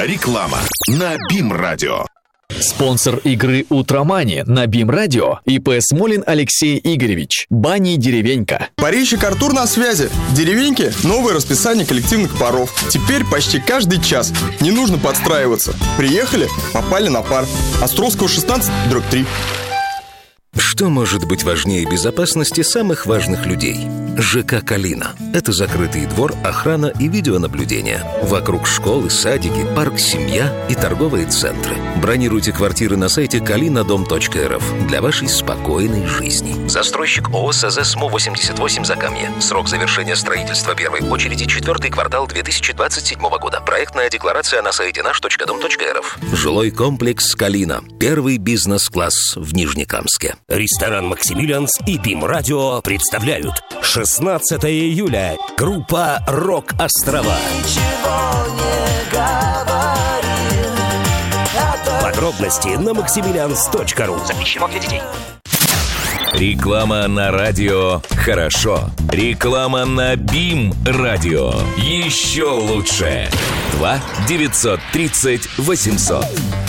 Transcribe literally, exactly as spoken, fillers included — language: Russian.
Реклама на БИМ-радио. Спонсор игры «Утромани» на БИМ-радио ИП Смолин Алексей Игоревич. Бани «Деревенька». Парильщик Артур на связи. В «Деревеньке» новое расписание коллективных паров. Теперь почти каждый час. Не нужно подстраиваться. Приехали, попали на пар. Островского шестнадцать, дробь три. Что может быть важнее безопасности самых важных людей? ЖК «Калина». Это закрытый двор, охрана и видеонаблюдение. Вокруг школы, садики, парк, семья и торговые центры. Бронируйте квартиры на сайте калина дом точка эр эф для вашей спокойной жизни. Застройщик ООО СЗ СМУ восемьдесят восемь Закамье. Срок завершения строительства первой очереди четвертый квартал две тысячи двадцать седьмого года. Проектная декларация на сайте наш точка дом точка эр эф. Жилой комплекс «Калина». Первый бизнес-класс в Нижнекамске. Ресторан «Максимилианс» и БИМ-радио представляют шестнадцатого июля. Группа «Рок-Острова». Подробности на максимилианс точка ру. Запрещено для детей. Реклама на радио «Хорошо». Реклама на БИМ-радио. Еще лучше. два девятьсот тридцать восемьсот.